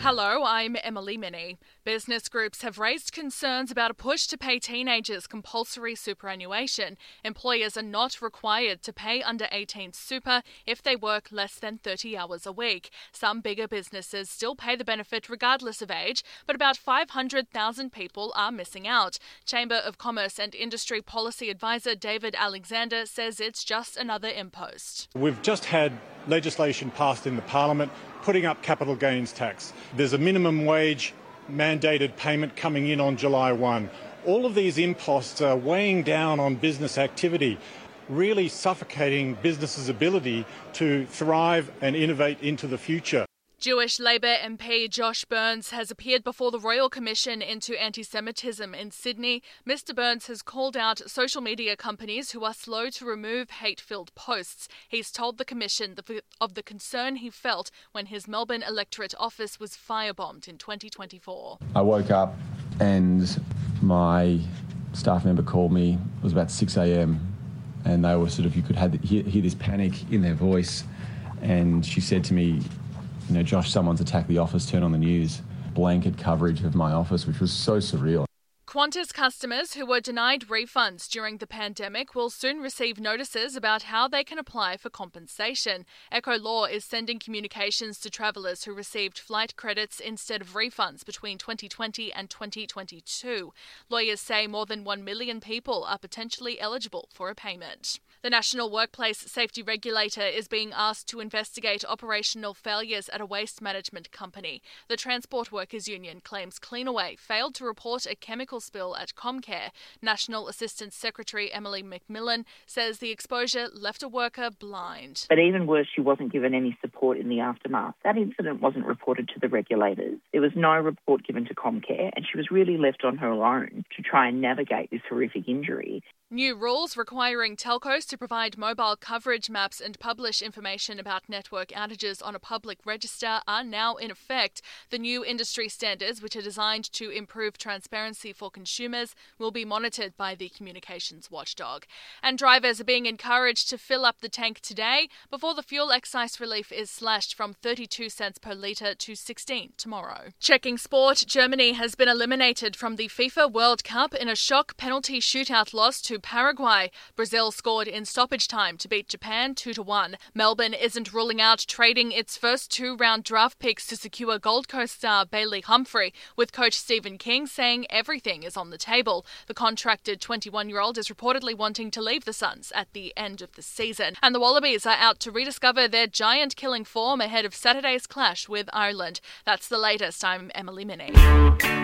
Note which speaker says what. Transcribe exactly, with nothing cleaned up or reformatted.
Speaker 1: Hello, I'm Emily Minnie. Business groups have raised concerns about a push to pay teenagers compulsory superannuation. Employers are not required to pay under eighteens super if they work less than thirty hours a week. Some bigger businesses still pay the benefit regardless of age, but about five hundred thousand people are missing out. Chamber of Commerce and Industry Policy Advisor David Alexander says it's just another impost.
Speaker 2: We've just had legislation passed in the Parliament putting up capital gains tax. There's a minimum wage mandated payment coming in on July first. All of these imposts are weighing down on business activity, really suffocating businesses' ability to thrive and innovate into the future.
Speaker 1: Jewish Labour M P Josh Burns has appeared before the Royal Commission into Anti-Semitism in Sydney. Mister Burns has called out social media companies who are slow to remove hate-filled posts. He's told the Commission of the concern he felt when his Melbourne electorate office was firebombed in twenty twenty-four.
Speaker 3: I woke up and my staff member called me. It was about six a.m. and they were sort of, you could have, hear, hear this panic in their voice. And she said to me, you know, Josh, someone's attacked the office, turn on the news. Blanket coverage of my office, which was so surreal.
Speaker 1: Qantas customers who were denied refunds during the pandemic will soon receive notices about how they can apply for compensation. Echo Law is sending communications to travellers who received flight credits instead of refunds between twenty twenty and twenty twenty-two. Lawyers say more than one million people are potentially eligible for a payment. The National Workplace Safety Regulator is being asked to investigate operational failures at a waste management company. The Transport Workers Union claims Cleanaway failed to report a chemical spill at Comcare. National Assistant Secretary Emily McMillan says the exposure left a worker blind.
Speaker 4: But even worse, she wasn't given any support in the aftermath. That incident wasn't reported to the regulators. There was no report given to Comcare, and she was really left on her own to try and navigate this horrific injury.
Speaker 1: New rules requiring telcos to provide mobile coverage maps and publish information about network outages on a public register are now in effect. The new industry standards, which are designed to improve transparency for consumers, will be monitored by the communications watchdog. And drivers are being encouraged to fill up the tank today before the fuel excise relief is slashed from thirty-two cents per litre to sixteen tomorrow. Checking sport, Germany has been eliminated from the FIFA World Cup in a shock penalty shootout loss to Paraguay. Brazil scored in stoppage time to beat Japan two to one. Melbourne isn't ruling out trading its first two-round draft picks to secure Gold Coast star Bailey Humphrey, with coach Stephen King saying everything is on the table. The contracted twenty-one-year-old is reportedly wanting to leave the Suns at the end of the season. And the Wallabies are out to rediscover their giant killing form ahead of Saturday's clash with Ireland. That's the latest. I'm Emily Minnie.